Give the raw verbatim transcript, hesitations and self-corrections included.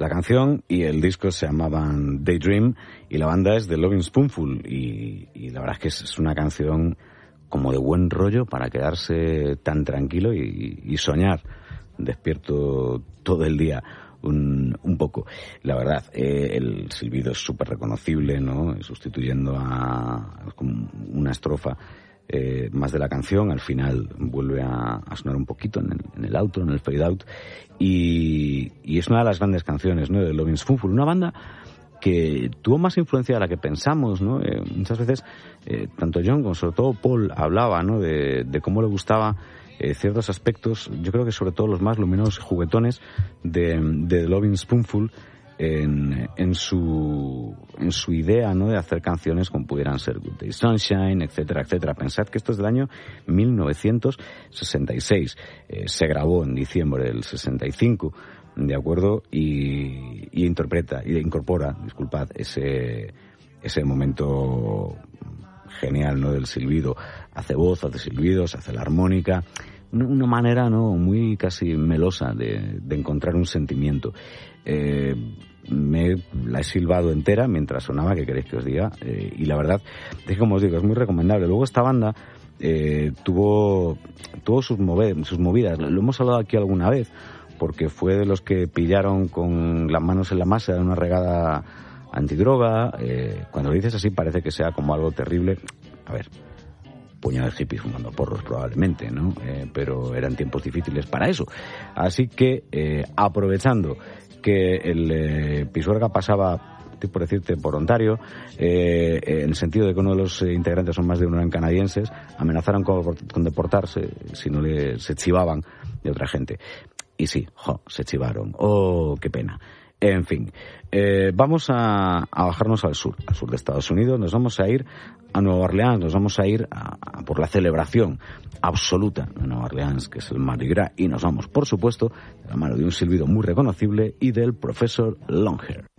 La canción y el disco se llamaban Daydream y la banda es The Loving Spoonful y, y la verdad es que es, es una canción como de buen rollo para quedarse tan tranquilo y, y soñar despierto todo el día un, un poco. La verdad, eh, el silbido es súper reconocible, ¿no? Sustituyendo a, a una estrofa Eh, más de la canción, al final vuelve a, a sonar un poquito en el, en el outro, en el fade out, y, y es una de las grandes canciones, ¿no?, de Loving Spoonful, una banda que tuvo más influencia de la que pensamos, ¿no? Eh, muchas veces, eh, tanto John como sobre todo Paul hablaba, ¿no?, de, de cómo le gustaba eh, ciertos aspectos, yo creo que sobre todo los más luminosos y juguetones de, de Loving Spoonful, En, en su en su idea, ¿no?, de hacer canciones como pudieran ser Good Day Sunshine, etcétera, etcétera. Pensad que esto es del año mil novecientos sesenta y seis. Eh, se grabó en diciembre del sesenta y cinco, ¿de acuerdo? Y, y interpreta, y incorpora, disculpad, ese ese momento genial, ¿no?, del silbido. Hace voz, hace silbidos, hace la armónica. Una manera, ¿no?, muy casi melosa de, de encontrar un sentimiento. Eh, me la he silbado entera mientras sonaba, ¿qué queréis que os diga? Eh, y la verdad es que, como os digo, es muy recomendable. Luego esta banda eh, tuvo, tuvo sus, mover, sus movidas, lo hemos hablado aquí alguna vez, porque fue de los que pillaron con las manos en la masa de una regada antidroga. Eh, cuando lo dices así parece que sea como algo terrible. A ver, puñado de hippies fumando porros probablemente, ¿no? Eh, pero eran tiempos difíciles para eso. Así que, eh, aprovechando que el eh, Pisuerga pasaba, por decirte, por Ontario, eh, en el sentido de que uno de los eh, integrantes son más de uno eran canadienses, amenazaron con, con deportarse si no le, se chivaban de otra gente. Y sí, jo, se chivaron. Oh, qué pena. En fin, eh, vamos a, a bajarnos al sur, al sur de Estados Unidos. Nos vamos a ir a Nueva Orleans, nos vamos a ir a, a por la celebración absoluta de Nueva Orleans, que es el Mardi Gras, y nos vamos, por supuesto, de la mano de un silbido muy reconocible y del profesor Longhair.